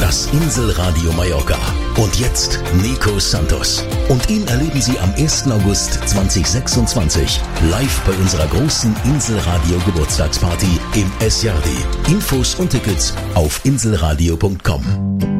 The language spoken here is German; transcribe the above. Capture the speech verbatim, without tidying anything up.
Das Inselradio Mallorca. Und jetzt Nico Santos. Und ihn erleben Sie am ersten August zweitausendsechsundzwanzig live bei unserer großen Inselradio Geburtstagsparty im S J D. Infos und Tickets auf inselradio punkt com.